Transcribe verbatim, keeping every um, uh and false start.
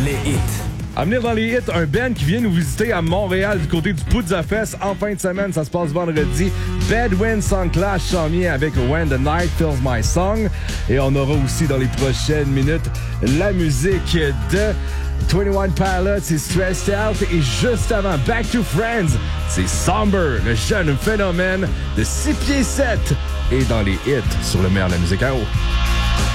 les hits. À venir dans les hits, un band qui vient nous visiter à Montréal du côté du Poudza Fest en fin de semaine. Ça se passe vendredi. Bedouin Soundclash s'en vient avec When the Night Fills My Song. Et on aura aussi dans les prochaines minutes la musique de vingt et un Pilots, c'est Stressed Out. Et juste avant, Back to Friends, c'est Somber, le jeune phénomène de six pieds sept. Et dans les hits sur le meilleur de la musique à eau.